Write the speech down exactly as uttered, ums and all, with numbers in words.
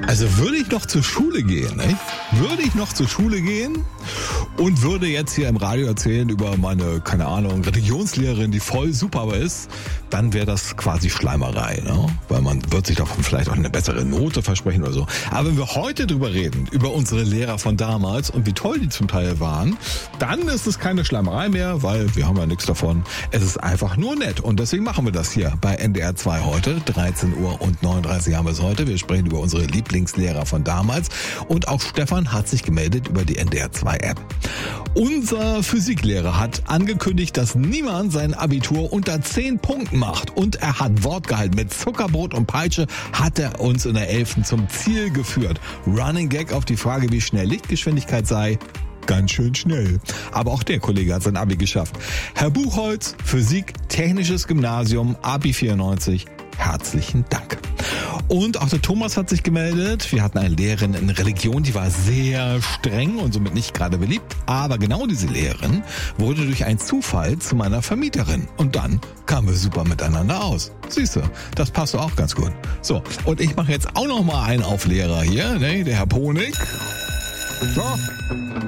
Also würde ich noch zur Schule gehen, nicht? Würde ich noch zur Schule gehen und würde jetzt hier im Radio erzählen über meine, keine Ahnung, Religionslehrerin, die voll super aber ist, dann wäre das quasi Schleimerei, ne? Weil man wird sich doch vielleicht auch eine bessere Note versprechen oder so. Aber wenn wir heute drüber reden, über unsere Lehrer von damals und wie toll die zum Teil waren, dann ist es keine Schleimerei mehr, weil wir haben ja nichts davon. Es ist einfach nur nett und deswegen machen wir das hier bei N D R zwei heute. dreizehn Uhr und neununddreißig haben wir es heute. Wir sprechen über unsere Lieblingslehrer von damals und auch Stefan hat sich gemeldet über die N D R zwei App. Unser Physiklehrer hat angekündigt, dass niemand sein Abitur unter zehn Punkten macht und er hat Wort gehalten. Mit Zuckerbrot und Peitsche hat er uns in der elften zum Ziel geführt. Running Gag auf die Frage, wie schnell Lichtgeschwindigkeit sei. Ganz schön schnell. Aber auch der Kollege hat sein Abi geschafft. Herr Buchholz, Physik, Technisches Gymnasium, Abi vierundneunzig. Herzlichen Dank. Und auch der Thomas hat sich gemeldet. Wir hatten eine Lehrerin in Religion, die war sehr streng und somit nicht gerade beliebt. Aber genau diese Lehrerin wurde durch einen Zufall zu meiner Vermieterin. Und dann kamen wir super miteinander aus. Siehst du, das passt auch ganz gut. So, und ich mache jetzt auch noch mal einen auf Lehrer hier, ne, der Herr Ponig. So.